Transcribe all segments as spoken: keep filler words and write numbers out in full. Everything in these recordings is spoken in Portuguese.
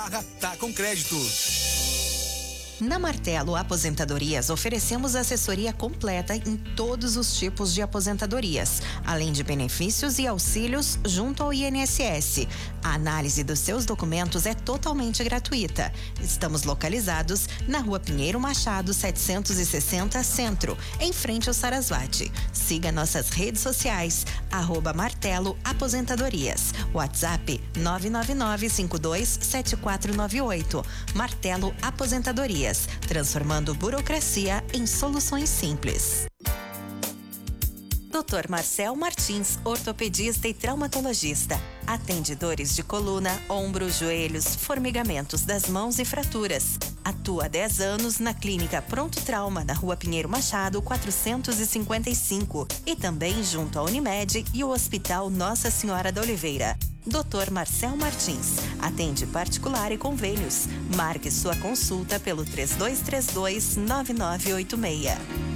Tá com crédito. Na Martelo Aposentadorias, oferecemos assessoria completa em todos os tipos de aposentadorias, além de benefícios e auxílios junto ao I N S S. A análise dos seus documentos é totalmente gratuita. Estamos localizados na Rua Pinheiro Machado, setecentos e sessenta, Centro, em frente ao Sarasvati. Siga nossas redes sociais, arroba Martelo Aposentadorias. WhatsApp nove nove nove cinco dois sete quatro nove oito. Martelo Aposentadorias, transformando burocracia em soluções simples. doutor Marcel Martins, ortopedista e traumatologista. Atende dores de coluna, ombro, joelhos, formigamentos das mãos e fraturas. Atua há dez anos na Clínica Pronto Trauma, na Rua Pinheiro Machado, quatrocentos e cinquenta e cinco. E também junto à Unimed e o Hospital Nossa Senhora da Oliveira. doutor Marcel Martins. Atende particular e convênios. Marque sua consulta pelo três dois três dois nove nove oito seis.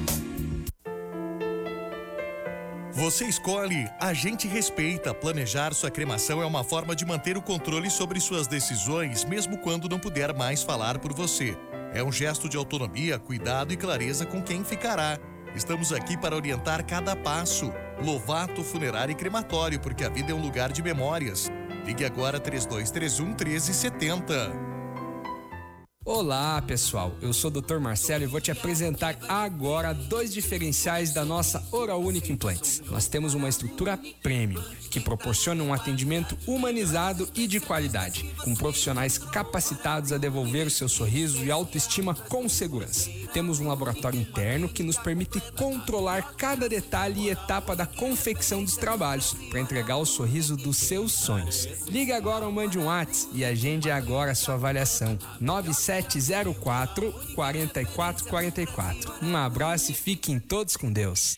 Você escolhe, a gente respeita. Planejar sua cremação é uma forma de manter o controle sobre suas decisões, mesmo quando não puder mais falar por você. É um gesto de autonomia, cuidado e clareza com quem ficará. Estamos aqui para orientar cada passo. Lovato Funerário e Crematório, porque a vida é um lugar de memórias. Ligue agora três dois três um, um três sete zero. Olá, pessoal. Eu sou o doutor Marcelo e vou te apresentar agora dois diferenciais da nossa Oral Unique Implantes. Nós temos uma estrutura premium que proporciona um atendimento humanizado e de qualidade, com profissionais capacitados a devolver o seu sorriso e autoestima com segurança. Temos um laboratório interno que nos permite controlar cada detalhe e etapa da confecção dos trabalhos para entregar o sorriso dos seus sonhos. Ligue agora ou mande um WhatsApp e agende agora a sua avaliação. nove sete zero quatro, quatro quatro quatro quatro. Um abraço e fiquem todos com Deus.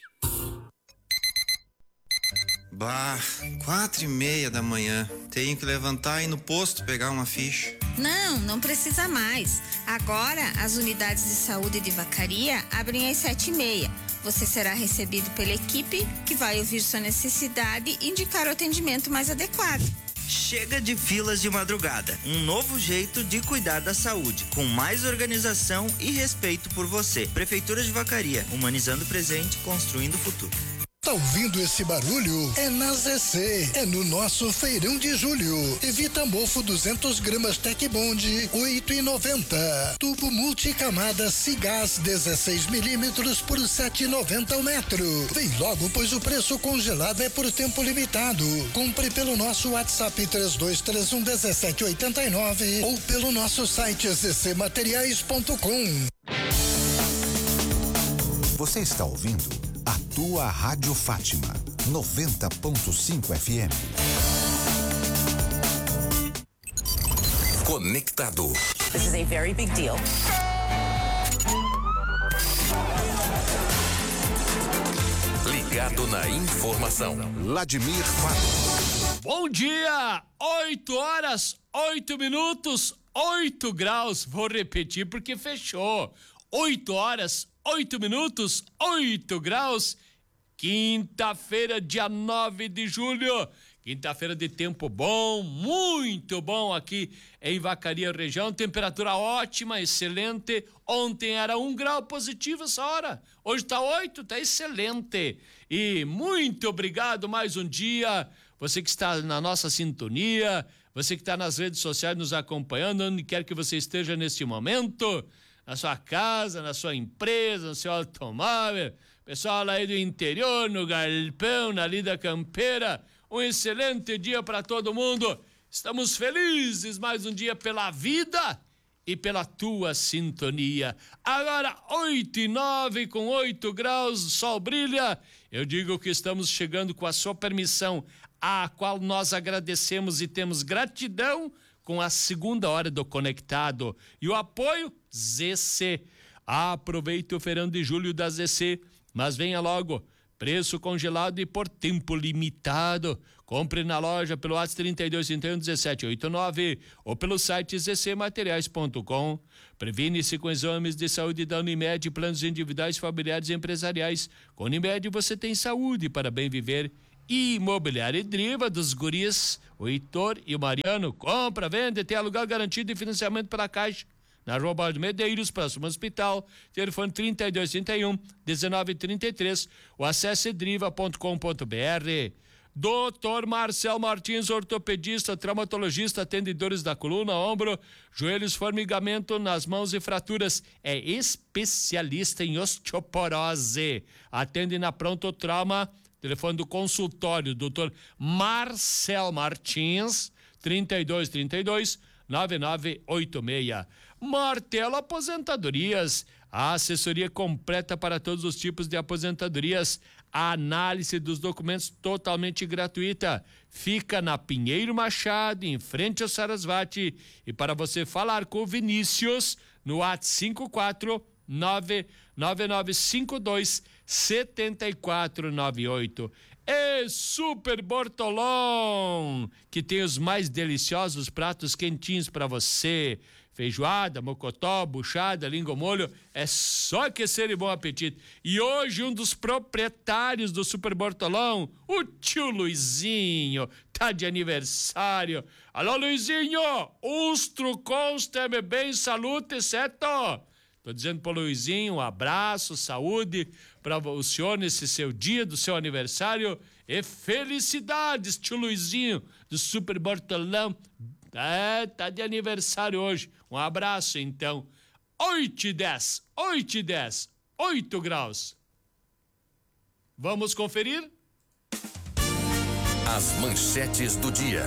Bah, quatro e meia da manhã. Tenho que levantar e ir no posto pegar uma ficha. Não, não precisa mais. Agora, as unidades de saúde de Vacaria abrem às sete e meia. Você será recebido pela equipe que vai ouvir sua necessidade e indicar o atendimento mais adequado. Chega de filas de madrugada. Um novo jeito de cuidar da saúde, com mais organização e respeito por você. Prefeitura de Vacaria, humanizando o presente, construindo o futuro. Tá ouvindo esse barulho? É na Z C, é no nosso feirão de julho. Evita mofo duzentas gramas Tec Bond, oito e noventa. Tubo multicamada Cigás dezesseis milímetros por sete e noventa o metro. Vem logo, pois o preço congelado é por tempo limitado. Compre pelo nosso WhatsApp três dois três um, um sete oito nove ou pelo nosso site z c materiais ponto com. Você está ouvindo a tua Rádio Fátima, noventa ponto cinco F M. Conectado. This is a very big deal. Ligado na informação. Vladimir Fábio. Bom dia! oito horas, oito minutos, oito graus. Vou repetir porque fechou. oito horas, oito minutos, oito graus. Quinta-feira, dia nove de julho. Quinta-feira de tempo bom, muito bom aqui em Vacaria região. Temperatura ótima, excelente. Ontem era um grau positivo essa hora. Hoje tá oito, tá excelente. E muito obrigado mais um dia. Você que está na nossa sintonia, você que está nas redes sociais nos acompanhando, onde quer que você esteja neste momento, na sua casa, na sua empresa, no seu automóvel, pessoal aí do interior, no galpão, na lida campeira, um excelente dia para todo mundo. Estamos felizes mais um dia pela vida e pela tua sintonia. Agora oito e nove, com oito graus, o sol brilha. Eu digo que estamos chegando com a sua permissão, a qual nós agradecemos e temos gratidão, com a segunda hora do Conectado e o apoio Z C. Aproveite o feirão de julho da Z C, mas venha logo, preço congelado e por tempo limitado. Compre na loja pelo WhatsApp trinta e dois, trinta e um, dezessete oitenta e nove ou pelo site z c materiais ponto com. Previne-se com exames de saúde da Unimed e planos individuais, familiares e empresariais. Com Unimed você tem saúde para bem viver Imobiliária Driva, dos guris, o Heitor e o Mariano. Compra, vende, tem aluguel garantido e financiamento pela Caixa. Na Rua Bordo Medeiros, próximo ao hospital, telefone trinta e dois, trinta e um, dezenove, trinta e três, ou acesse driva ponto com ponto br. doutor Marcel Martins, ortopedista, traumatologista, atende dores da coluna, ombro, joelhos, formigamento nas mãos e fraturas. É especialista em osteoporose. Atende na Pronto Trauma. Telefone do consultório, doutor Marcel Martins, trinta e dois, trinta e dois, nove nove oito seis. Martelo Aposentadorias, a assessoria completa para todos os tipos de aposentadorias, a análise dos documentos totalmente gratuita. Fica na Pinheiro Machado, em frente ao Sarasvati. E para você falar com o Vinícius, no WhatsApp cinco quatro nove nove nove cinco dois sete quatro nove oito. E Super Bortolão, que tem os mais deliciosos pratos quentinhos para você. Feijoada, mocotó, buchada, língua molho, é só aquecer e bom apetite. E hoje um dos proprietários do Super Bortolão, o tio Luizinho, tá de aniversário. Alô, Luizinho, uns trucons, teme bem, salute, certo? Tô dizendo pro Luizinho, um abraço, saúde para o senhor nesse seu dia do seu aniversário e felicidades, tio Luizinho, do Super Bortolão. É, tá de aniversário hoje. Um abraço, então. oito e dez, oito e dez, oito graus. Vamos conferir? As manchetes do dia.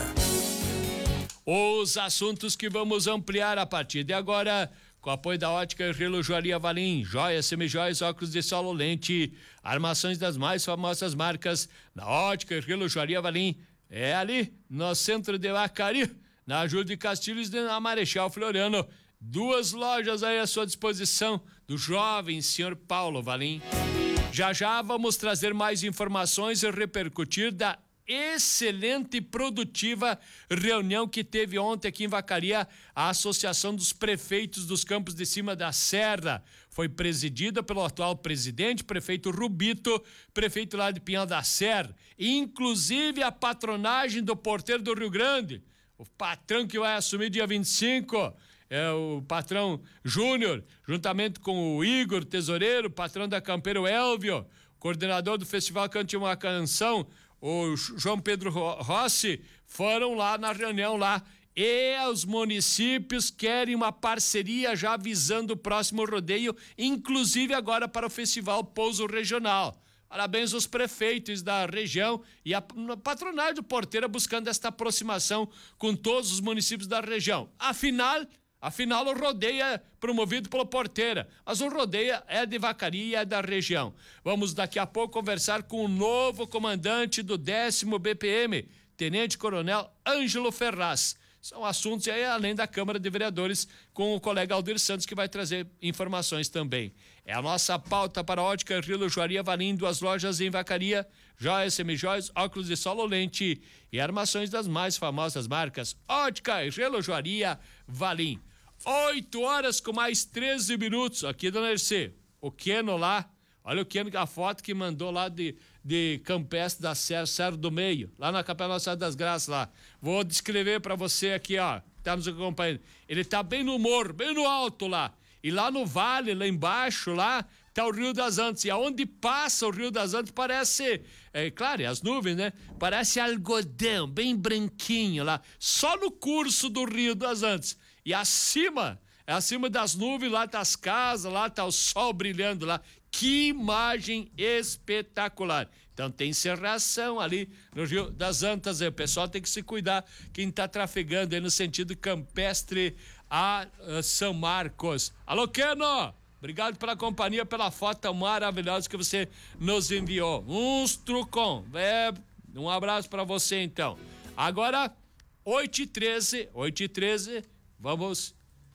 Os assuntos que vamos ampliar a partir de agora, com apoio da Ótica e Relojoaria Valim, joias, semijoias, óculos de sol, lente, armações das mais famosas marcas. Na Ótica e Relojoaria Valim, é ali no centro de Vacaria, na Júlio de Castilhos e na Marechal Floriano. Duas lojas aí à sua disposição do jovem senhor Paulo Valim. Já já vamos trazer mais informações e repercutir da excelente e produtiva reunião que teve ontem aqui em Vacaria a Associação dos Prefeitos dos Campos de Cima da Serra. Foi presidida pelo atual presidente, prefeito Rubito, prefeito lá de Pinhal da Serra. Inclusive a patronagem do Porteiro do Rio Grande, o patrão que vai assumir dia vinte e cinco, é o patrão Júnior, juntamente com o Igor, tesoureiro, patrão da Campeiro Elvio, coordenador do Festival Cante uma Canção, o João Pedro Rossi, foram lá na reunião lá. E os municípios querem uma parceria já visando o próximo rodeio, inclusive agora para o Festival Pouso Regional. Parabéns aos prefeitos da região e a patronagem do Porteira buscando esta aproximação com todos os municípios da região. Afinal, afinal o rodeio é promovido pelo Porteira, mas o rodeio é de Vacaria e é da região. Vamos daqui a pouco conversar com o novo comandante do décimo B P M, Tenente Coronel Ângelo Ferraz. São assuntos aí além da Câmara de Vereadores, com o colega Aldir Santos, que vai trazer informações também. É a nossa pauta para a Ótica e Relojoaria Valim, duas lojas em Vacaria, joias, semijoias, óculos de sol, lente e armações das mais famosas marcas. Ótica e Relojoaria Valim. oito horas com mais treze minutos aqui, dona Ercê. O Keno lá, olha o Keno, a foto que mandou lá de, de Campestre da Serra, Serra do Meio, lá na Capela Nossa das Graças lá. Vou descrever pra você aqui, ó, tá nos acompanhando. Ele tá bem no morro, bem no alto lá. E lá no vale, lá embaixo, lá, tá o Rio das Antas. E aonde passa o Rio das Antas parece, é claro, é as nuvens, né? Parece algodão, bem branquinho lá. Só no curso do Rio das Antas. E acima, acima das nuvens, lá tá as casas, lá tá o sol brilhando lá. Que imagem espetacular. Então tem serração ali no Rio das Antas. O pessoal tem que se cuidar, quem tá trafegando aí no sentido campestre a São Marcos. Alô, Keno! Obrigado pela companhia, pela foto maravilhosa que você nos enviou. Uns trucom. É, um abraço para você, então. Agora, oito e treze, oito e treze, vamos...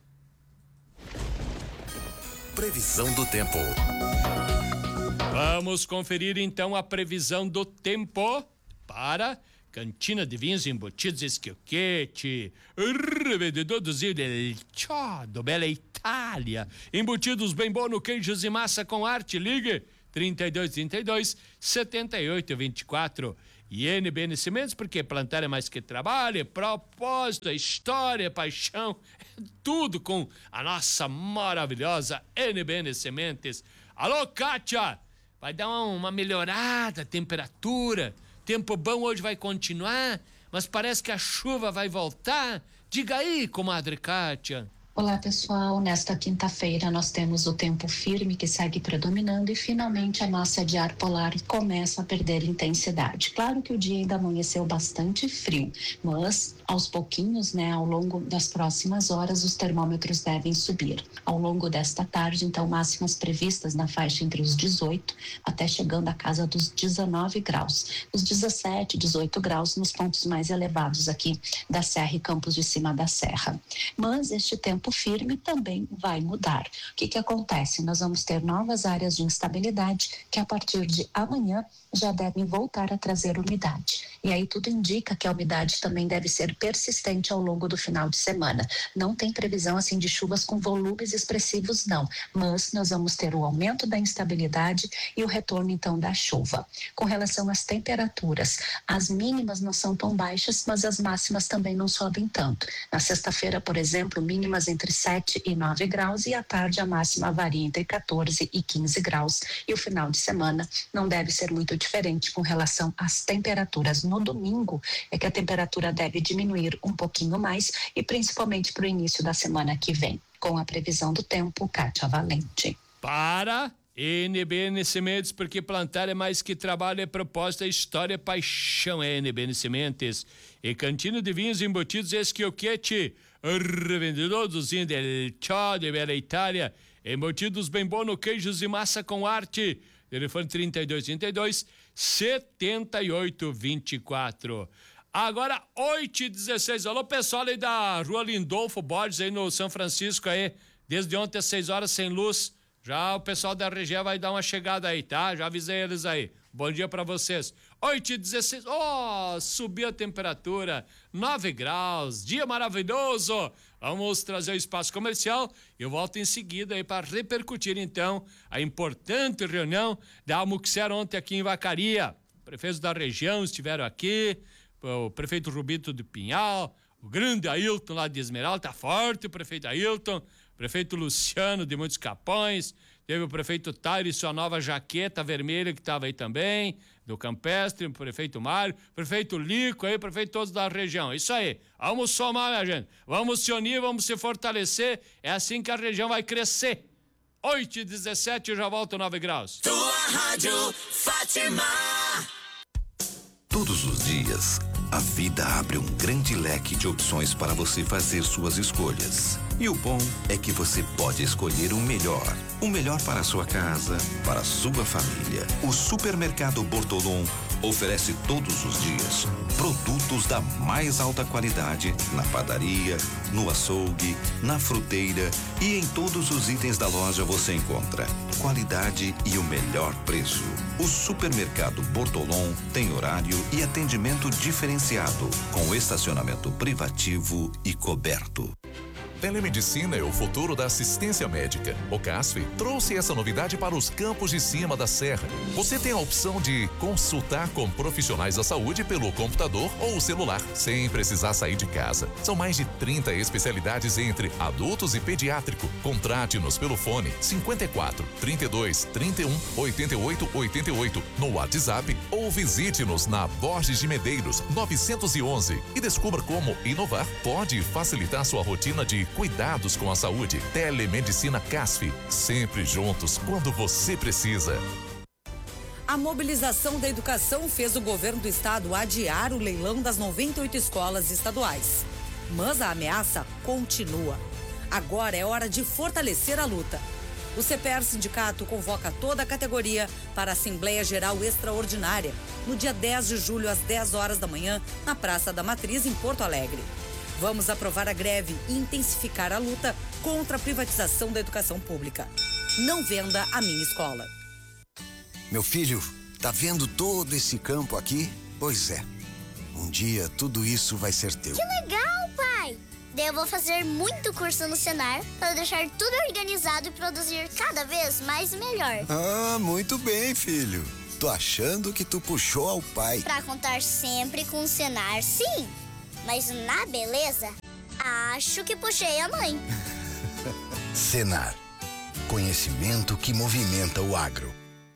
Previsão do tempo. Vamos conferir, então, a previsão do tempo para... Cantina de vinhos embutidos Esquioquete, revendedor do Zio del Chiodo, Bela Itália, embutidos bem bom no queijos e massa com arte, ligue trinta e dois, trinta e dois, setenta e oito, vinte e quatro. E N B N Cimentos, porque plantar é mais que trabalho, é propósito, é história, é paixão, é tudo com a nossa maravilhosa N B N Sementes. Alô, Kátia! Vai dar uma, uma melhorada a temperatura, tempo bom hoje vai continuar, mas parece que a chuva vai voltar. Diga aí, comadre Kátia. Olá, pessoal. Nesta quinta-feira nós temos o tempo firme que segue predominando e finalmente a massa de ar polar começa a perder intensidade. Claro que o dia ainda amanheceu bastante frio, mas aos pouquinhos, né, ao longo das próximas horas, os termômetros devem subir. Ao longo desta tarde, então, máximas previstas na faixa entre os dezoito até chegando à casa dos dezenove graus. Os dezessete, dezoito graus nos pontos mais elevados aqui da Serra e Campos de Cima da Serra. Mas este tempo firme também vai mudar. O que que acontece? Nós vamos ter novas áreas de instabilidade que a partir de amanhã já devem voltar a trazer umidade. E aí tudo indica que a umidade também deve ser persistente ao longo do final de semana. Não tem previsão assim de chuvas com volumes expressivos não, mas nós vamos ter o aumento da instabilidade e o retorno então da chuva. Com relação às temperaturas, as mínimas não são tão baixas, mas as máximas também não sobem tanto. Na sexta-feira, por exemplo, mínimas entre sete e nove graus e à tarde a máxima varia entre quatorze e quinze graus. E o final de semana não deve ser muito diferente com relação às temperaturas. No domingo é que a temperatura deve diminuir um pouquinho mais e principalmente para o início da semana que vem. Com a previsão do tempo, Kátia Valente. Para N B N Sementes, porque plantar é mais que trabalho, é propósito, é história, é paixão, é N B N Sementes. E Cantina de Vinhos Embutidos Esquioquete, revendedor dos vinhos del Ciao de Bela Itália, embutidos bem bom no queijos e massa com arte. Telefone trinta e dois, trinta e dois, setenta e oito, vinte e quatro. Agora, oito e dezesseis. Alô, pessoal aí da Rua Lindolfo Borges, aí no São Francisco, aí. Desde ontem às seis horas sem luz. Já o pessoal da região vai dar uma chegada aí, tá? Já avisei eles aí. Bom dia pra vocês. oito e dezesseis. Oh, subiu a temperatura. nove graus. Dia maravilhoso. Vamos trazer o espaço comercial. Eu volto em seguida aí para repercutir, então, a importante reunião da Amuxer ontem aqui em Vacaria. Prefeitos da região estiveram aqui. O prefeito Rubito de Pinhal. O grande Ailton lá de Esmeralda. Tá forte o prefeito Ailton. Prefeito Luciano de Muitos Capões, teve o prefeito Tairo e sua nova jaqueta vermelha que estava aí também, do Campestre, o prefeito Mário, prefeito Lico aí, prefeito todos da região. Isso aí, vamos somar, minha gente, vamos se unir, vamos se fortalecer, é assim que a região vai crescer. oito e dezessete, eu já volto nove graus. Tua Rádio Fátima. Todos os dias, a vida abre um grande leque de opções para você fazer suas escolhas. E o bom é que você pode escolher o melhor. O melhor para a sua casa, para a sua família. O Supermercado Bortolom oferece todos os dias produtos da mais alta qualidade na padaria, no açougue, na fruteira e em todos os itens da loja você encontra qualidade e o melhor preço. O Supermercado Bortolom tem horário e atendimento diferenciado, com estacionamento privativo e coberto. Telemedicina é o futuro da assistência médica. O CASF trouxe essa novidade para os campos de cima da serra. Você tem a opção de consultar com profissionais da saúde pelo computador ou celular, sem precisar sair de casa. São mais de trinta especialidades entre adultos e pediátrico. Contrate-nos pelo fone cinquenta e quatro, trinta e dois, trinta e um, oitenta e oito, oitenta e oito no WhatsApp ou visite-nos na Borges de Medeiros novecentos e onze e descubra como inovar pode facilitar sua rotina de cuidados com a saúde. Telemedicina CASF, sempre juntos quando você precisa. A mobilização da educação fez o governo do estado adiar o leilão das noventa e oito escolas estaduais. Mas a ameaça continua. Agora é hora de fortalecer a luta. O CEPER Sindicato convoca toda a categoria para a Assembleia Geral Extraordinária, no dia dez de julho, às dez horas da manhã, na Praça da Matriz, em Porto Alegre. Vamos aprovar a greve e intensificar a luta contra a privatização da educação pública. Não venda a minha escola. Meu filho, tá vendo todo esse campo aqui? Pois é. Um dia tudo isso vai ser teu. Que legal, pai! Daí eu vou fazer muito curso no Senar para deixar tudo organizado e produzir cada vez mais e melhor. Ah, muito bem, filho. Tô achando que tu puxou ao pai. Pra contar sempre com o Senar, sim. Mas na beleza, acho que puxei a mãe. Senar. Conhecimento que movimenta o agro.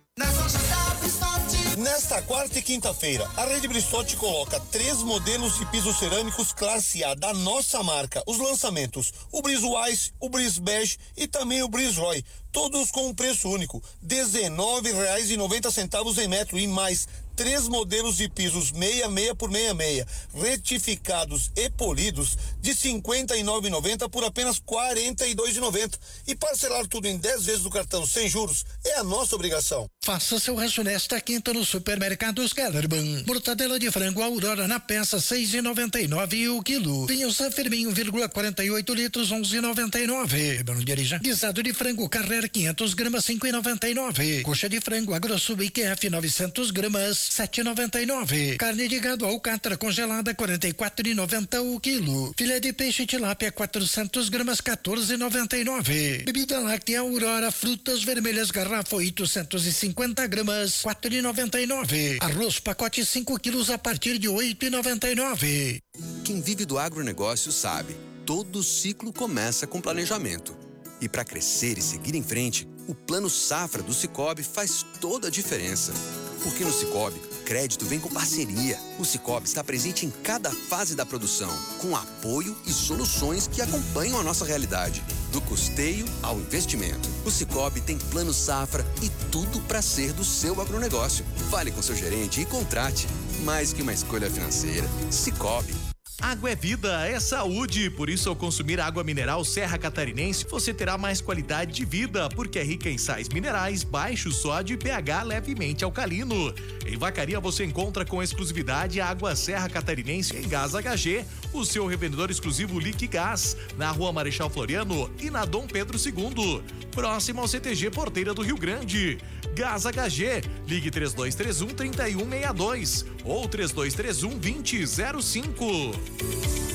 Nesta quarta e quinta-feira, a Rede Bristotti coloca três modelos de pisos cerâmicos classe A da nossa marca. Os lançamentos, o Bris Wise, o Bris Bege e também o Bris Roy. Todos com um preço único, dezenove reais e noventa centavos em metro e mais três modelos de pisos sessenta e seis por sessenta e seis, retificados e polidos de cinquenta e nove reais e noventa centavos por apenas quarenta e dois reais e noventa centavos. E parcelar tudo em dez vezes do cartão sem juros é a nossa obrigação. Faça seu rancho nesta quinta no Supermercados Kellerman. Mortadela de frango Aurora na peça seis e noventa e nove o quilo. Vinho San Firmin um vírgula quarenta e oito litros onze e noventa e nove. Guisado de frango Carrera quinhentos gramas cinco e noventa e nove. Coxa de frango AgroSul I Q F novecentos gramas sete e noventa e nove. Carne de gado Alcatra congelada quarenta e quatro e noventa o quilo. Filé de peixe tilápia quatrocentos gramas quatorze e noventa e nove. Bebida láctea Aurora frutas vermelhas garrafa oitocentos e cinquenta gramas quatro e noventa e nove. Arroz pacote cinco quilos a partir de oito e noventa e nove. Quem vive do agronegócio sabe, todo ciclo começa com planejamento. E para crescer e seguir em frente, o Plano Safra do Sicoob faz toda a diferença. Porque no Sicoob, crédito vem com parceria. O Sicoob está presente em cada fase da produção, com apoio e soluções que acompanham a nossa realidade. Do custeio ao investimento. O Sicoob tem Plano Safra e tudo para ser do seu agronegócio. Fale com seu gerente e contrate. Mais que uma escolha financeira, Sicoob. Água é vida, é saúde, por isso ao consumir água mineral Serra Catarinense, você terá mais qualidade de vida, porque é rica em sais minerais, baixo sódio e pH levemente alcalino. Em Vacaria você encontra com exclusividade a água Serra Catarinense em Gás H G, o seu revendedor exclusivo Liquigás, na Rua Marechal Floriano e na Dom Pedro segundo, próximo ao C T G Porteira do Rio Grande. Gás H G, ligue três dois três um, três um seis dois ou três dois três um, vinte zero cinco.